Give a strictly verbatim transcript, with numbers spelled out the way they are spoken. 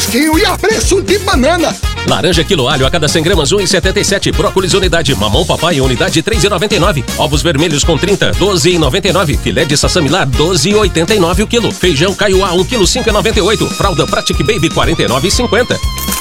fresquinho e a preço de banana. Laranja quilo alho a cada cem gramas, um real e setenta e sete. Brócolis unidade, mamão papai unidade, três reais e noventa e nove. Ovos vermelhos com trinta, doze reais e noventa e nove. Filé de sassamilar, doze reais e oitenta e nove o quilo. Feijão caiuá, um quilo, cinco reais e noventa e oito. Fralda Pratic Baby, quarenta e nove reais e cinquenta.